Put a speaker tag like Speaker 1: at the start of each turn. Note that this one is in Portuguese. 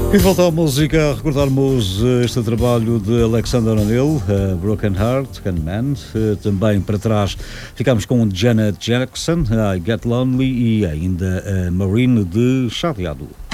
Speaker 1: E volta à música, a recordarmos este trabalho de Alexander O'Neill, Broken Heart, Can Mend. Também para trás ficamos com Janet Jackson, I Get Lonely, e ainda Marine de Charlie Ado.